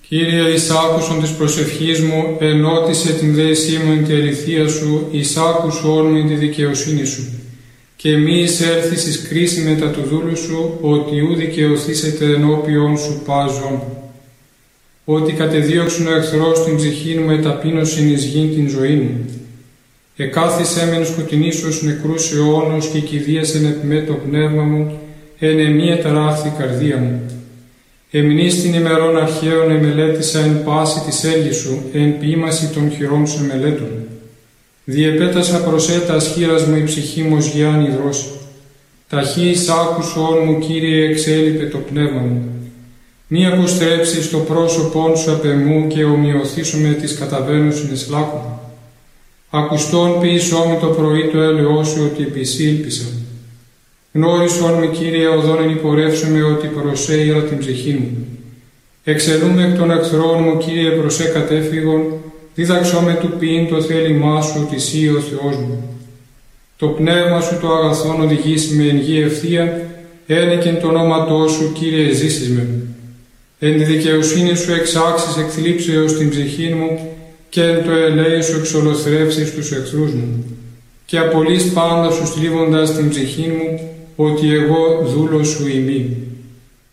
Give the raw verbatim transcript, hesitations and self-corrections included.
Κύριε, εις άκουσον της προσευχής μου, ενώτισε την δέησή μου εν τη αληθεία σου, εις άκουσον μου εν τη δικαιοσύνη σου. Και μη εισέλθεις εις κρίση μετά του δούλου σου, ότι ου δικαιωθήσετε ενώπιον σου πάζον. Ότι κατεδίωξουν ο εχθρός την ψυχήν μου, εταπείνωσιν εις γήν την ζωή μου. Εκάθισέ μεν σκοτεινήσος νεκρούς αιώνος και κηδίασεν επ' με το πνεύμα μου, εν εμή εταράχθη καρδία μου. Εμνείς την ημερών αρχαίων εμελέτησα εν πάση της έλγης σου, εν ποίημαση των χειρών σου εμελέτων. Διεπέτασα προσέτα ασχήρας μου η ψυχή μου ως γιάννη δρόση. Ταχύ εις άκουσον μου, Κύριε, εξέλιπε το πνεύμα μου. Μη αποστρέψεις το πρόσωπόν σου απ' εμού και ομοιωθήσω με τις καταβαίνουσιν εις λάκκου. Ακουστόν ποιησό με το πρωί το έλεό σου, ότι επί εσύ ήλπισα. Γνώρισον με, Κύριε, οδόν εν υπορεύσομαι, ότι προσέειρα την ψυχή μου. Εξελούμε εκ των εχθρών μου, Κύριε, προσέ κατέφυγον, δίδαξό με του ποιήν το θέλημά σου, ότι εσύ ο Θεός μου. Το πνεύμα σου το αγαθόν οδηγήσει με εν γη ευθεία, ένεκεν το ονόματό σου, Κύριε, ζήσεις με. Εν τη δικαιοσύνη σου εξάξεις εκ θλίψεως την ψυχή μου, και εν το ελέη σου εξολοθρεύσεις τους εχθρούς μου. Και απολύς πάντα σου στρίβοντας την ψυχή μου, ότι εγώ δούλος σου ημί.